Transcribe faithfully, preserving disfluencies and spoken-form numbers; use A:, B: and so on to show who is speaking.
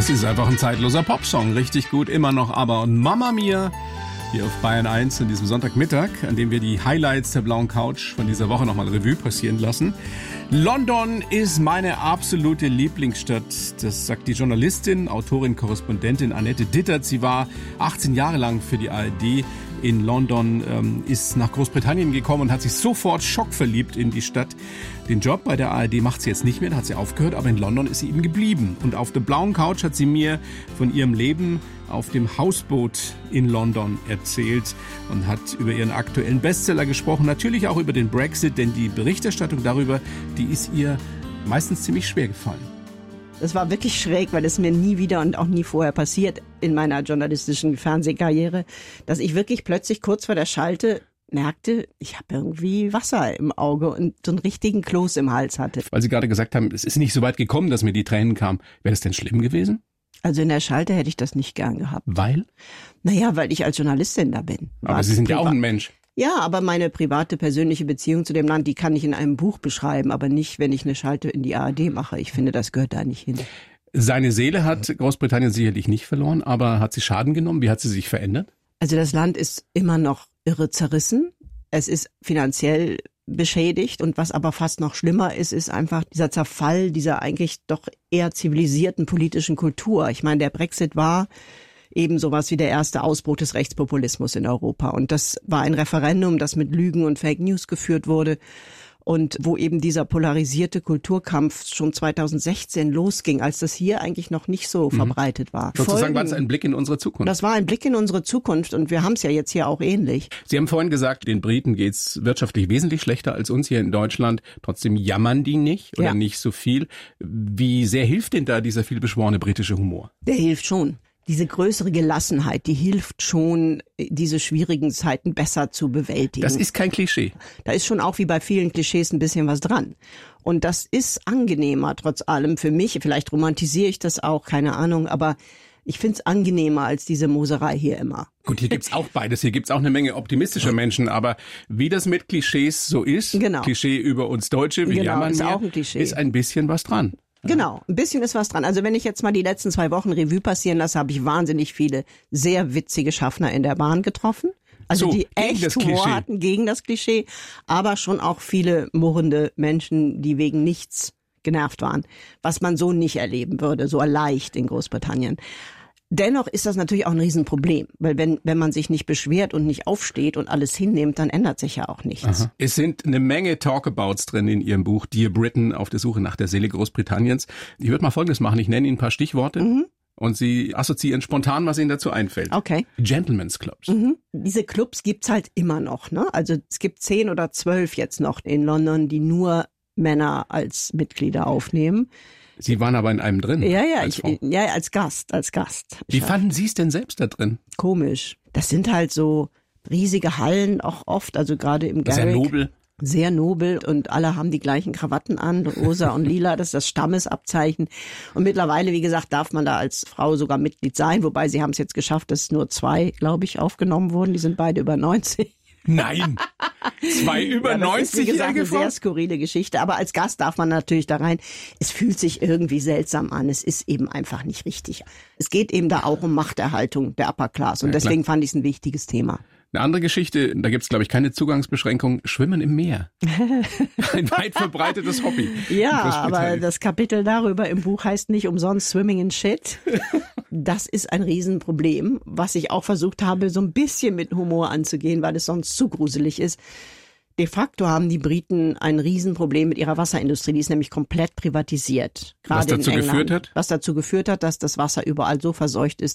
A: Das ist einfach ein zeitloser Popsong. Richtig gut, immer noch aber. Und Mamma Mia hier auf Bayern eins an diesem Sonntagmittag, an dem wir die Highlights der blauen Couch von dieser Woche nochmal Revue passieren lassen. London ist meine absolute Lieblingsstadt. Das sagt die Journalistin, Autorin, Korrespondentin Annette Dittert. Sie war achtzehn Jahre lang für die A R D in London, ähm, ist nach Großbritannien gekommen und hat sich sofort schockverliebt in die Stadt. Den Job bei der A R D macht sie jetzt nicht mehr, da hat sie aufgehört, aber in London ist sie eben geblieben. Und auf der blauen Couch hat sie mir von ihrem Leben auf dem Hausboot in London erzählt und hat über ihren aktuellen Bestseller gesprochen. Natürlich auch über den Brexit, denn die Berichterstattung darüber, die ist ihr meistens ziemlich schwer gefallen.
B: Das war wirklich schräg, weil es mir nie wieder und auch nie vorher passiert in meiner journalistischen Fernsehkarriere, dass ich wirklich plötzlich kurz vor der Schalte merkte, ich habe irgendwie Wasser im Auge und so einen richtigen Kloß im Hals hatte.
A: Weil Sie gerade gesagt haben, es ist nicht so weit gekommen, dass mir die Tränen kamen. Wäre das denn schlimm gewesen?
B: Also in der Schalte hätte ich das nicht gern gehabt.
A: Weil?
B: Naja, weil ich als Journalistin da bin.
A: Aber Sie sind ja auch ein Mensch.
B: Ja, aber meine private, persönliche Beziehung zu dem Land, die kann ich in einem Buch beschreiben, aber nicht, wenn ich eine Schalte in die A R D mache. Ich finde, das gehört da nicht hin.
A: Seine Seele hat Großbritannien sicherlich nicht verloren, aber hat sie Schaden genommen? Wie hat sie sich verändert?
B: Also das Land ist immer noch irre zerrissen. Es ist finanziell beschädigt und was aber fast noch schlimmer ist, ist einfach dieser Zerfall dieser eigentlich doch eher zivilisierten politischen Kultur. Ich meine, der Brexit war eben sowas wie der erste Ausbruch des Rechtspopulismus in Europa. Und das war ein Referendum, das mit Lügen und Fake News geführt wurde und wo eben dieser polarisierte Kulturkampf schon zweitausendsechzehn losging, als das hier eigentlich noch nicht so mhm. verbreitet war.
A: Sozusagen war es ein Blick in unsere Zukunft.
B: Das war ein Blick in unsere Zukunft und wir haben es ja jetzt hier auch ähnlich.
A: Sie haben vorhin gesagt, den Briten geht's wirtschaftlich wesentlich schlechter als uns hier in Deutschland. Trotzdem jammern die nicht oder ja. nicht so viel. Wie sehr hilft denn da dieser vielbeschworene britische Humor?
B: Der hilft schon. Diese größere Gelassenheit, die hilft schon, diese schwierigen Zeiten besser zu bewältigen.
A: Das ist kein Klischee.
B: Da ist schon auch wie bei vielen Klischees ein bisschen was dran. Und das ist angenehmer trotz allem für mich. Vielleicht romantisiere ich das auch, keine Ahnung, aber ich finde es angenehmer als diese Moserei hier immer.
A: Gut, hier gibt's auch beides. Hier gibt's auch eine Menge optimistischer Menschen. Aber wie das mit Klischees so ist,
B: genau.
A: Klischee über uns Deutsche, wie
B: genau,
A: jammern
B: ist
A: wir,
B: auch ein Klischee.
A: Ist ein bisschen was dran.
B: Genau, ein bisschen ist was dran. Also wenn ich jetzt mal die letzten zwei Wochen Revue passieren lasse, habe ich wahnsinnig viele sehr witzige Schaffner in der Bahn getroffen. Also
A: so,
B: die echt Humor hatten gegen das Klischee, aber schon auch viele murrende Menschen, die wegen nichts genervt waren, was man so nicht erleben würde, so leicht in Großbritannien. Dennoch ist das natürlich auch ein Riesenproblem, weil wenn wenn man sich nicht beschwert und nicht aufsteht und alles hinnimmt, dann ändert sich ja auch nichts.
A: Aha. Es sind eine Menge Talkabouts drin in Ihrem Buch Dear Britain, auf der Suche nach der Seele Großbritanniens. Ich würde mal Folgendes machen, ich nenne Ihnen ein paar Stichworte mhm. und Sie assoziieren spontan, was Ihnen dazu einfällt.
B: Okay.
A: Gentlemen's Clubs.
B: Mhm. Diese Clubs gibt's halt immer noch, ne? Also es gibt zehn oder zwölf jetzt noch in London, die nur Männer als Mitglieder aufnehmen.
A: Sie waren aber in einem drin.
B: Ja, ja,
A: als
B: ich, ja, als Gast, als Gast.
A: Wie fanden Sie es denn selbst da drin?
B: Komisch. Das sind halt so riesige Hallen auch oft, also gerade im Garrick.
A: Sehr nobel.
B: Sehr nobel und alle haben die gleichen Krawatten an, rosa und lila, das ist das Stammesabzeichen. Und mittlerweile, wie gesagt, darf man da als Frau sogar Mitglied sein, wobei sie haben es jetzt geschafft, dass nur zwei, glaube ich, aufgenommen wurden. Die sind beide über neunzig.
A: Nein, zwei über
B: ja,
A: neunzig.
B: Das ist, wie gesagt, eine sehr skurrile Geschichte. Aber als Gast darf man natürlich da rein. Es fühlt sich irgendwie seltsam an. Es ist eben einfach nicht richtig. Es geht eben da auch um Machterhaltung der Upper Class. Und ja, deswegen fand ich es ein wichtiges Thema.
A: Eine andere Geschichte, da gibt's glaube ich keine Zugangsbeschränkung, Schwimmen im Meer. Ein weit verbreitetes Hobby.
B: Ja, aber das Kapitel darüber im Buch heißt nicht umsonst Swimming in Shit. Das ist ein Riesenproblem, was ich auch versucht habe, so ein bisschen mit Humor anzugehen, weil es sonst zu gruselig ist. De facto haben die Briten ein Riesenproblem mit ihrer Wasserindustrie, die ist nämlich komplett privatisiert.
A: Was dazu
B: in England,
A: geführt hat?
B: Was dazu geführt hat, dass das Wasser überall so verseucht ist,